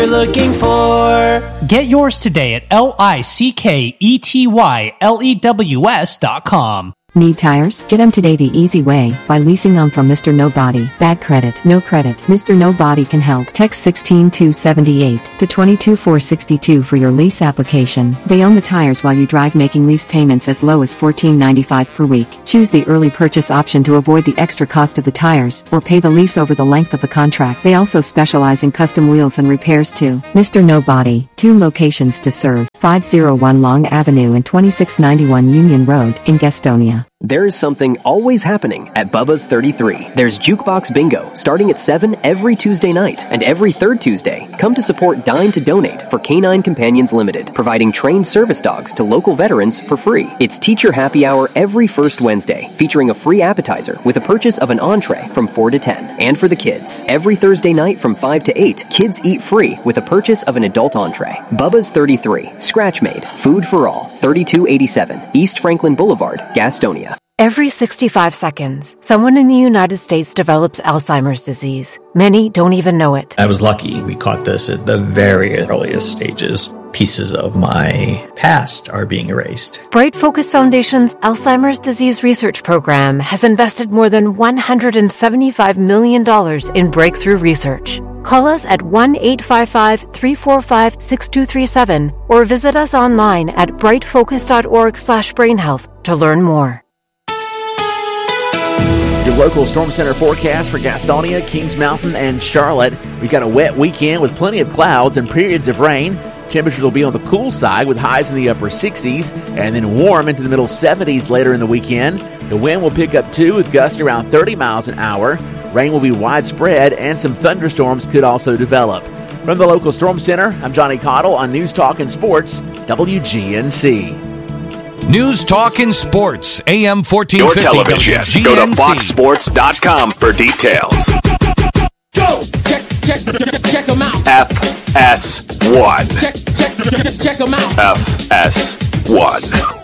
looking for. Get yours today at LICKETYLEWS.com. Need tires? Get them today the easy way, by leasing them from Mr. Nobody. Bad credit, no credit. Mr. Nobody can help. Text 16278 to 22462 for your lease application. They own the tires while you drive, making lease payments as low as $14.95 per week. Choose the early purchase option to avoid the extra cost of the tires, or pay the lease over the length of the contract. They also specialize in custom wheels and repairs too. Mr. Nobody, 2 locations to serve, 501 Long Avenue and 2691 Union Road in Gastonia. There is something always happening at Bubba's 33. There's Jukebox Bingo, starting at 7 every Tuesday night, and every third Tuesday, come to support Dine to Donate for Canine Companions Limited, providing trained service dogs to local veterans for free. It's Teacher Happy Hour every first Wednesday, featuring a free appetizer with a purchase of an entree from 4 to 10. And for the kids, every Thursday night from 5 to 8, kids eat free with a purchase of an adult entree. Bubba's 33, scratch made, food for all, 3287 East Franklin Boulevard, Gastonia. Every 65 seconds, someone in the United States develops Alzheimer's disease. Many don't even know it. I was lucky. We caught this at the very earliest stages. Pieces of my past are being erased. Bright Focus Foundation's Alzheimer's Disease Research Program has invested more than $175 million in breakthrough research. Call us at 1-855-345-6237 or visit us online at brightfocus.org/brainhealth to learn more. Your local Storm Center forecast for Gastonia, Kings Mountain, and Charlotte. We've got a wet weekend with plenty of clouds and periods of rain. Temperatures will be on the cool side with highs in the upper 60s and then warm into the middle 70s later in the weekend. The wind will pick up too with gusts around 30 miles an hour. Rain will be widespread and some thunderstorms could also develop. From the local Storm Center, I'm Johnny Cottle on News Talk and Sports, WGNC. News Talk and Sports, AM 1450. Your television. WGNC. Go to foxsports.com for details. Go! Check them out. FS1. Check them out. FS1.